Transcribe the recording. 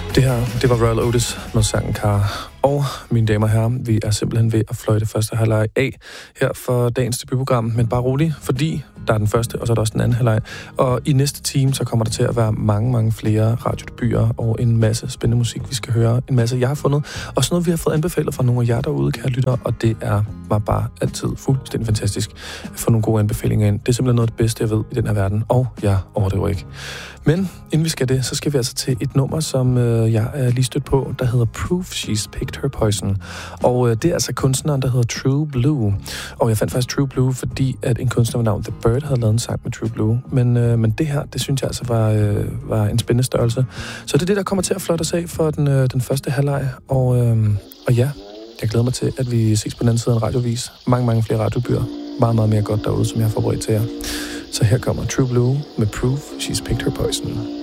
Det her, det var Royal Otis med sangen Car. Og mine damer og herrer, vi er simpelthen ved at fløjte første halvleg af her for dagens debutprogram. Men bare rolig, fordi der er den første, og så er der også den anden halvleg. Og i næste time, så kommer der til at være mange flere radiodebuter og en masse spændende musik, vi skal høre. En masse, jeg har fundet. Og sådan noget, vi har fået anbefalet fra nogle af jer derude, kære lyttere. Og det er mig bare altid fuldstændig fantastisk at få nogle gode anbefalinger ind. Det er simpelthen noget af det bedste, jeg ved i den her verden. Og jeg overdriver ikke. Men inden vi skal det, så skal vi altså til et nummer, som jeg er lige stødt på, der hedder Proof She's Picked Her Poison. Og det er altså kunstneren, der hedder True Blue. Og jeg fandt faktisk True Blue, fordi at en kunstner ved navn The Bird havde lavet en sang med True Blue. Men det her, det synes jeg altså var en spændende størrelse. Så det er det, der kommer til at flotte os af for den første halvleg. Og ja, jeg glæder mig til, at vi ses på den anden side af en radiovis. Mange flere radiobyer. Meget mere godt derude, som jeg har forberedt til jer. Så her kommer True Blue med Proof She's Picked Her Poison.